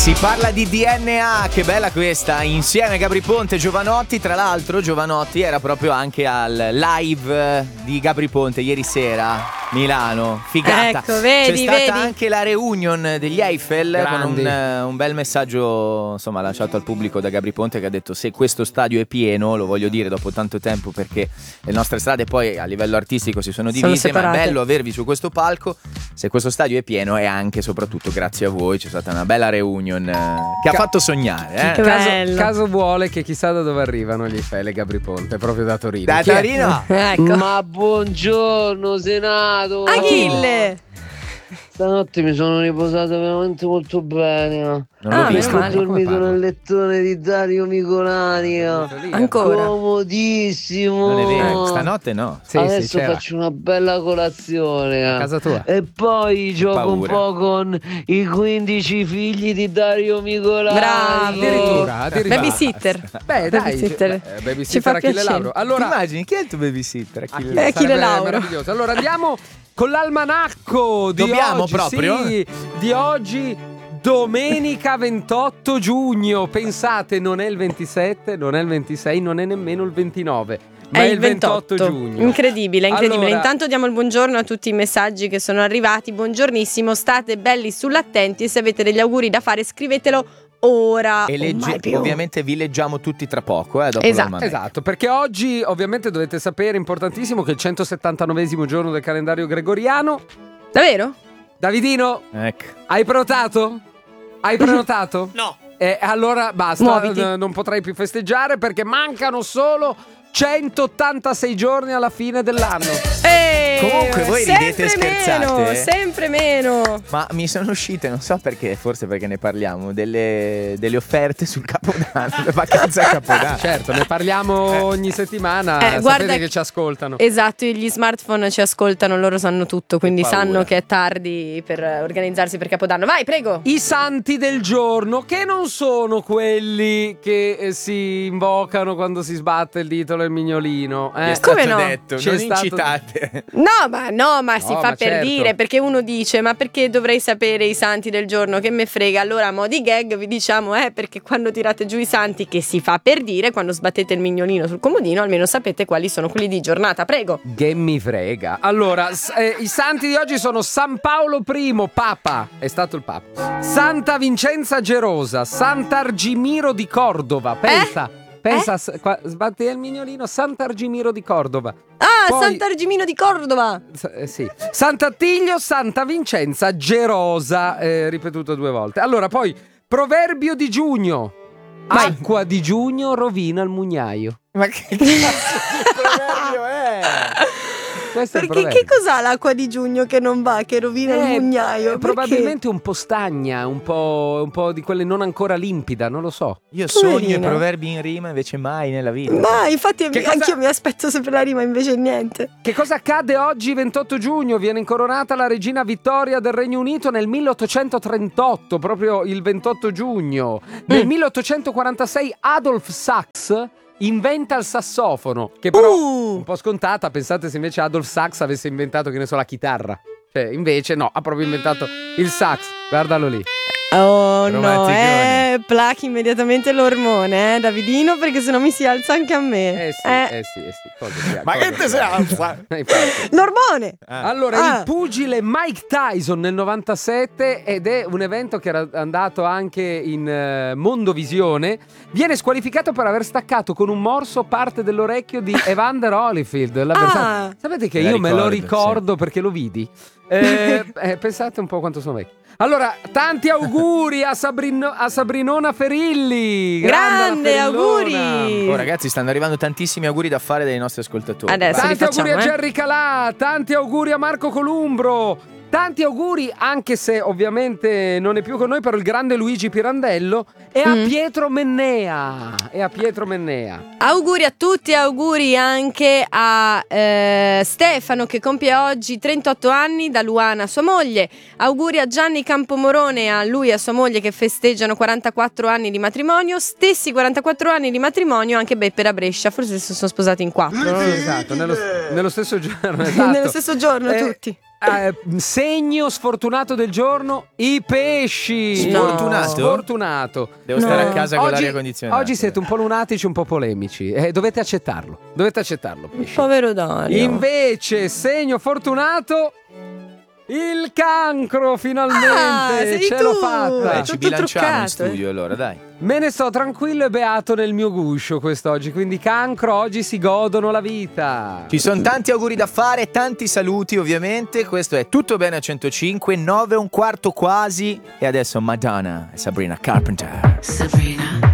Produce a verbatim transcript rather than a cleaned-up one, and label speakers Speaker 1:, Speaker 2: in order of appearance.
Speaker 1: Si parla di D N A, che bella questa, insieme a Gabry Ponte e Giovanotti. Tra l'altro Giovanotti era proprio anche al live di Gabry Ponte ieri sera, Milano, figata.
Speaker 2: Ecco, vedi,
Speaker 1: C'è stata
Speaker 2: vedi.
Speaker 1: anche la reunion degli Eiffel.
Speaker 3: Grandi.
Speaker 1: Con un, un bel messaggio, insomma, lanciato al pubblico da Gabry Ponte, che ha detto: se questo stadio è pieno, lo voglio dire dopo tanto tempo, perché le nostre strade poi a livello artistico si sono divise,
Speaker 2: Sono
Speaker 1: ma è
Speaker 2: separate.
Speaker 1: bello avervi su questo palco. Se questo stadio è pieno è anche e soprattutto grazie a voi, c'è stata una bella reunion eh, che ha
Speaker 3: Ca-
Speaker 1: fatto sognare, eh.
Speaker 2: Che
Speaker 3: Caso,
Speaker 2: bello.
Speaker 3: caso vuole che chissà da dove arrivano gli Eiffel e Gabry Ponte, proprio da Torino.
Speaker 1: Da
Speaker 3: Chi è?
Speaker 1: Torino.
Speaker 2: Ecco.
Speaker 4: Ma buongiorno Senato.
Speaker 2: Achille.
Speaker 4: Stanotte mi sono riposato veramente molto bene.
Speaker 1: Non
Speaker 2: Ah,
Speaker 1: l'ho visto.
Speaker 2: meno
Speaker 4: Ho
Speaker 2: male.
Speaker 4: dormito
Speaker 3: Come parla?
Speaker 4: nel lettone di Dario Micolani.
Speaker 2: Ancora.
Speaker 4: Comodissimo.
Speaker 1: Non è vero, stanotte no.
Speaker 3: Sì,
Speaker 4: Adesso
Speaker 3: sì, c'era.
Speaker 4: faccio una bella colazione.
Speaker 3: A casa tua.
Speaker 4: E poi gioco un
Speaker 1: paura.
Speaker 4: po' con i quindici figli di Dario Micolani.
Speaker 2: Bravo.
Speaker 3: Addirittura, addirittura.
Speaker 2: Babysitter.
Speaker 3: Beh, dai,
Speaker 2: Babysitter.
Speaker 3: eh,
Speaker 2: Ci
Speaker 3: babysitter
Speaker 2: fa
Speaker 3: Achille
Speaker 2: piacere.
Speaker 3: Lauro.
Speaker 1: Ti
Speaker 3: Allora,
Speaker 1: immagini chi è il tuo babysitter? Achille?
Speaker 3: Achille,
Speaker 2: Achille
Speaker 3: sarebbe
Speaker 2: Lauro.
Speaker 3: meraviglioso. Allora andiamo con l'almanacco di
Speaker 1: Dobbiamo
Speaker 3: oggi.
Speaker 1: proprio?
Speaker 3: Sì, di oggi, domenica ventotto giugno. Pensate, non è il ventisette, non è il ventisei, non è nemmeno il ventinove, ma
Speaker 2: È il ventotto
Speaker 3: giugno.
Speaker 2: Incredibile, incredibile.
Speaker 3: Allora-
Speaker 2: Intanto diamo il buongiorno a tutti i messaggi che sono arrivati. Buongiornissimo, state belli sull'attenti e se avete degli auguri da fare scrivetelo ora.
Speaker 1: E
Speaker 2: o
Speaker 1: legge-
Speaker 2: mai più.
Speaker 1: ovviamente vi leggiamo tutti tra poco, eh, dopo
Speaker 2: Esatto.
Speaker 1: l'almanacco.
Speaker 3: Esatto, perché oggi ovviamente dovete sapere, importantissimo, che è il centosettantanovesimo giorno del calendario gregoriano.
Speaker 2: Davvero?
Speaker 3: Davidino,
Speaker 1: Ecco.
Speaker 3: hai prenotato? Hai prenotato?
Speaker 5: No.
Speaker 3: E allora basta,
Speaker 2: Muoviti.
Speaker 3: n- non potrai più festeggiare perché mancano solo centottantasei giorni alla fine dell'anno.
Speaker 2: Eeeh,
Speaker 1: Comunque voi ridete e
Speaker 2: sempre
Speaker 1: scherzate,
Speaker 2: meno,
Speaker 1: eh?
Speaker 2: sempre meno.
Speaker 1: Ma mi sono uscite, non so perché, forse perché ne parliamo, delle, delle offerte sul Capodanno, le vacanze a Capodanno.
Speaker 3: Certo, ne parliamo ogni settimana,
Speaker 2: Eh,
Speaker 3: sapete
Speaker 2: guarda
Speaker 3: che ci ascoltano.
Speaker 2: Esatto, gli smartphone ci ascoltano, loro sanno tutto, quindi
Speaker 1: paura.
Speaker 2: sanno che è tardi per organizzarsi per Capodanno. Vai, prego.
Speaker 3: I santi del giorno, che non sono quelli che eh, si invocano quando si sbatte il dito nel mignolino.
Speaker 1: Mi è
Speaker 3: Eh?
Speaker 1: stato
Speaker 2: Come no?
Speaker 1: detto,
Speaker 3: C'è
Speaker 1: non
Speaker 3: stato-
Speaker 1: incitate.
Speaker 2: No, ma no, ma si
Speaker 3: No,
Speaker 2: fa
Speaker 3: ma
Speaker 2: per
Speaker 3: certo.
Speaker 2: dire, perché uno dice "Ma perché dovrei sapere i santi del giorno? Che me frega?" Allora a mo' di gag vi diciamo eh perché quando tirate giù i santi, che si fa per dire, quando sbattete il mignolino sul comodino, almeno sapete quali sono quelli di giornata. Prego.
Speaker 3: Che mi frega. Allora, s- eh, i santi di oggi sono San Paolo I, Papa, è stato il Papa. Santa Vincenza Gerosa, Sant'Argimiro di Cordova. Pensa, pensa, s- qua- sbatti il mignolino, Sant'Argimiro di Cordova.
Speaker 2: Ah,
Speaker 3: Poi-
Speaker 2: Sant'Argimino di Cordova.
Speaker 3: S- eh, sì. Sant'Attilio, Santa Vincenza Gerosa, eh, ripetuto due volte. Allora, poi, proverbio di giugno.
Speaker 2: Vai.
Speaker 3: Acqua di giugno rovina il mugnaio.
Speaker 1: Ma che cazzo di proverbio è?
Speaker 3: Questo è il
Speaker 2: Perché
Speaker 3: proverbio.
Speaker 2: che cos'ha l'acqua di giugno che non va, che rovina
Speaker 3: Eh,
Speaker 2: il mugnaio?
Speaker 3: eh, probabilmente un po' stagna, un po', un po' di quelle non ancora limpida, non lo so.
Speaker 1: Io sogno i
Speaker 2: Poverino.
Speaker 1: proverbi in rima, invece mai nella vita.
Speaker 2: Perché? Ma infatti
Speaker 3: Che cosa-
Speaker 2: anch'io mi aspetto sempre la rima, invece niente.
Speaker 3: Che cosa accade oggi, ventotto giugno? Viene incoronata la regina Vittoria del Regno Unito nel milleottocentotrentotto, proprio il ventotto giugno. Nel
Speaker 2: Mm.
Speaker 3: milleottocentoquarantasei Adolf Sax inventa il sassofono, che però
Speaker 2: Uh.
Speaker 3: un po' scontata. Pensate se invece Adolf Sax avesse inventato, che ne so, la chitarra. Cioè, invece no, ha proprio inventato il sax. Guardalo lì.
Speaker 2: Oh no,
Speaker 1: Romanticone.
Speaker 2: eh, plachi immediatamente l'ormone, eh, Davidino, perché sennò mi si alza anche a me.
Speaker 3: Eh sì, eh, sì, eh sì. Cosa si ha,
Speaker 1: Ma
Speaker 3: cosa
Speaker 1: che te
Speaker 3: si ha?
Speaker 1: si alza?
Speaker 3: Eh, infatti.
Speaker 2: L'ormone!
Speaker 3: Allora,
Speaker 2: Ah.
Speaker 3: il pugile Mike Tyson nel novantasette, ed è un evento che era andato anche in eh, Mondovisione, viene squalificato per aver staccato con un morso parte dell'orecchio di Evander Holyfield, l'avversario.
Speaker 2: Ah.
Speaker 3: Sapete che
Speaker 1: Me la
Speaker 3: io me lo
Speaker 1: ricordo,
Speaker 3: ricordo perché lo vidi. Eh, eh, pensate un po' quanto sono vecchio. Allora, tanti auguri a, Sabrin- a Sabrinona Ferilli.
Speaker 2: Grande,
Speaker 3: la Ferillona.
Speaker 2: auguri!
Speaker 1: Oh ragazzi, stanno arrivando tantissimi auguri da fare dai nostri ascoltatori.
Speaker 2: Adesso.
Speaker 1: Vai.
Speaker 3: Tanti auguri a
Speaker 2: rifacciamo, eh.
Speaker 3: Gerry Calà, tanti auguri a Marco Columbro, tanti auguri, anche se ovviamente non è più con noi, per il grande Luigi Pirandello, e a
Speaker 2: Mm.
Speaker 3: Pietro Mennea. E a Pietro Mennea.
Speaker 2: Auguri a tutti, auguri anche a eh, Stefano che compie oggi trentotto anni, da Luana sua moglie. Auguri a Gianni Campomorone, a lui e a sua moglie che festeggiano quarantaquattro anni di matrimonio. Stessi quarantaquattro anni di matrimonio anche Beppe da Brescia, forse si sono sposati in quattro. non lo so.
Speaker 3: Esatto, nello, nello stesso giorno. Esatto.
Speaker 2: Nello stesso giorno
Speaker 3: Eh,
Speaker 2: tutti.
Speaker 3: Eh, segno sfortunato del giorno, i pesci.
Speaker 1: Sfortunato?
Speaker 3: Sfortunato.
Speaker 1: Devo
Speaker 2: No.
Speaker 1: stare a casa con
Speaker 3: Oggi,
Speaker 1: l'aria condizionata.
Speaker 3: oggi siete un po' lunatici, un po' polemici. Eh, dovete accettarlo. Dovete accettarlo, pesci.
Speaker 2: Povero Dario.
Speaker 3: Invece, segno fortunato, il cancro, finalmente.
Speaker 2: Ah, sei
Speaker 3: ce
Speaker 2: tu.
Speaker 3: l'ho fatta.
Speaker 1: Dai,
Speaker 2: Tutto
Speaker 1: ci bilanciamo in
Speaker 2: truccato,
Speaker 1: studio allora, dai.
Speaker 3: Me ne sto tranquillo e beato nel mio guscio quest'oggi. Quindi, cancro, oggi si godono la vita.
Speaker 1: Ci sono tanti auguri da fare, tanti saluti ovviamente. Questo è Tutto Bene a centocinque, nove e un quarto quasi. E adesso Madonna e Sabrina Carpenter.
Speaker 5: Sabrina.